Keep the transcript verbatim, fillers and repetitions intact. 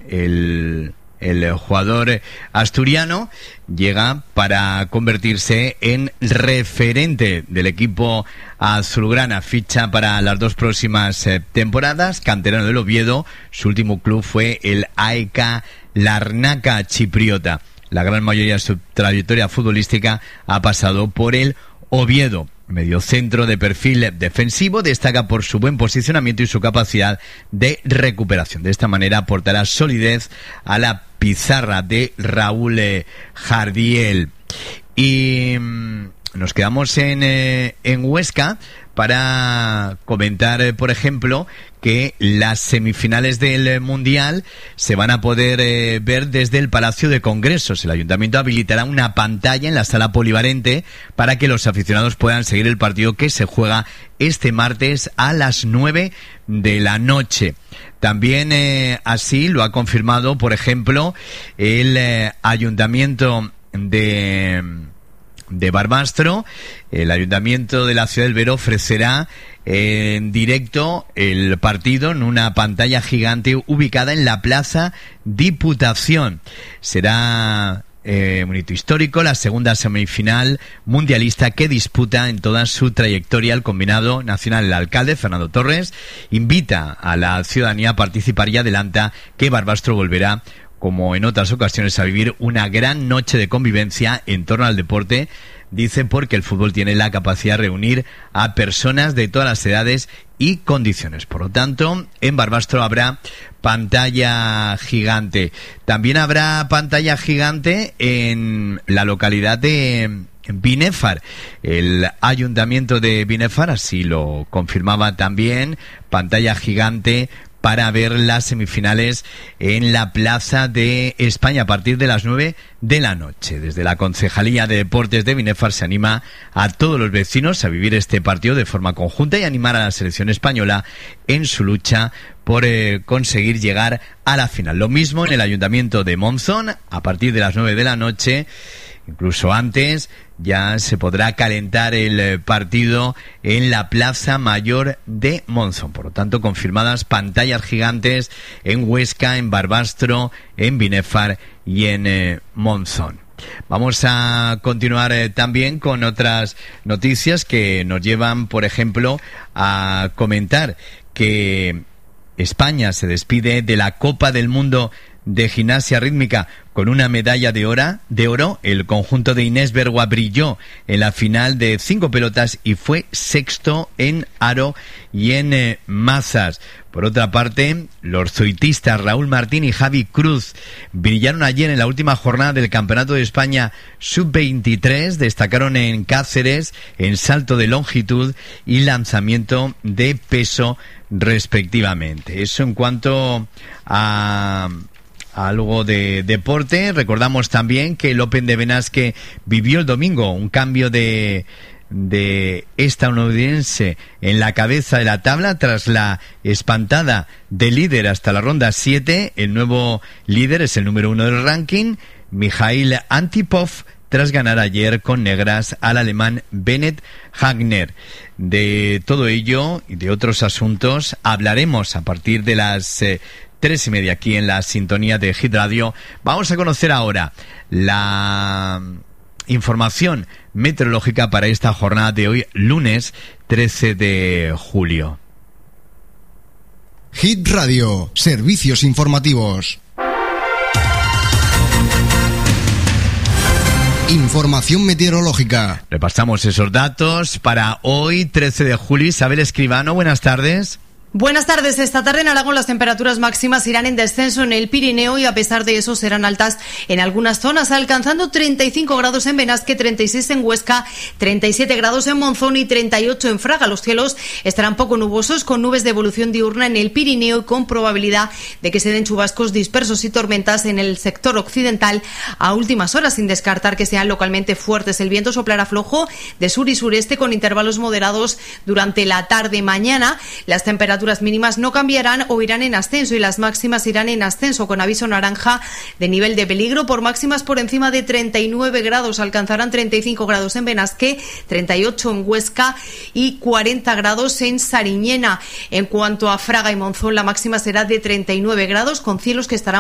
el... El jugador asturiano llega para convertirse en referente del equipo azulgrana. Ficha para las dos próximas eh, temporadas. Canterano del Oviedo. Su último club fue el A E K Larnaca chipriota. La gran mayoría de su trayectoria futbolística ha pasado por el Oviedo. Mediocentro de perfil defensivo, destaca por su buen posicionamiento y su capacidad de recuperación. De esta manera aportará solidez a la pizarra de Raúl eh, Jardiel. Y mmm, nos quedamos en, eh, en Huesca para comentar, eh, por ejemplo, que las semifinales del Mundial se van a poder eh, ver desde el Palacio de Congresos. El Ayuntamiento habilitará una pantalla en la sala polivalente para que los aficionados puedan seguir el partido que se juega este martes a las nueve de la noche. También eh, así lo ha confirmado, por ejemplo, el eh, Ayuntamiento de... de Barbastro. El Ayuntamiento de la Ciudad del Vero ofrecerá en directo el partido en una pantalla gigante ubicada en la Plaza Diputación. Será eh, un hito histórico, la segunda semifinal mundialista que disputa en toda su trayectoria el combinado nacional. El alcalde, Fernando Torres, invita a la ciudadanía a participar y adelanta que Barbastro volverá, como en otras ocasiones, a vivir una gran noche de convivencia en torno al deporte. Dice porque el fútbol tiene la capacidad de reunir a personas de todas las edades y condiciones. Por lo tanto, en Barbastro habrá pantalla gigante. También habrá pantalla gigante en la localidad de Binefar. El Ayuntamiento de Binefar así lo confirmaba también. Pantalla gigante para ver las semifinales en la Plaza de España a partir de las nueve de la noche. Desde la Concejalía de Deportes de Binefar se anima a todos los vecinos a vivir este partido de forma conjunta y animar a la selección española en su lucha por eh, conseguir llegar a la final. Lo mismo en el Ayuntamiento de Monzón, a partir de las nueve de la noche. Incluso antes ya se podrá calentar el partido en la Plaza Mayor de Monzón. Por lo tanto, confirmadas pantallas gigantes en Huesca, en Barbastro, en Binefar y en eh, Monzón. Vamos a continuar eh, también con otras noticias que nos llevan, por ejemplo, a comentar que España se despide de la Copa del Mundo de Gimnasia Rítmica con una medalla de oro, de oro. El conjunto de Inés Bergua brilló en la final de cinco pelotas y fue sexto en aro y en eh, mazas. Por otra parte, los zoitistas Raúl Martín y Javi Cruz brillaron ayer en la última jornada del Campeonato de España sub veintitrés. Destacaron en Cáceres, en salto de longitud y lanzamiento de peso respectivamente. Eso en cuanto a algo de deporte. Recordamos también que el Open de Benasque vivió el domingo un cambio de de estadounidense en la cabeza de la tabla tras la espantada de líder hasta la ronda siete. El nuevo líder es el número uno del ranking, Mikhail Antipov, tras ganar ayer con negras al alemán Bennett Hagner. De todo ello y de otros asuntos hablaremos a partir de las eh, tres y media aquí en la sintonía de Hit Radio. Vamos a conocer ahora la información meteorológica para esta jornada de hoy, lunes trece de julio. Hit Radio, servicios informativos. Información meteorológica. Repasamos esos datos para hoy, trece de julio. Isabel Escribano, buenas tardes. Buenas tardes. Esta tarde en Aragón las temperaturas máximas irán en descenso en el Pirineo y a pesar de eso serán altas en algunas zonas, alcanzando treinta y cinco grados en Benasque, treinta y seis en Huesca, treinta y siete grados en Monzón y treinta y ocho en Fraga. Los cielos estarán poco nubosos con nubes de evolución diurna en el Pirineo y con probabilidad de que se den chubascos dispersos y tormentas en el sector occidental a últimas horas, sin descartar que sean localmente fuertes. El viento soplará flojo de sur y sureste con intervalos moderados durante la tarde. Mañana las temperaturas Las mínimas no cambiarán o irán en ascenso y las máximas irán en ascenso con aviso naranja de nivel de peligro por máximas por encima de treinta y nueve grados. Alcanzarán treinta y cinco grados en Benasque, treinta y ocho en Huesca y cuarenta grados en Sariñena. En cuanto a Fraga y Monzón, la máxima será de treinta y nueve grados con cielos que estarán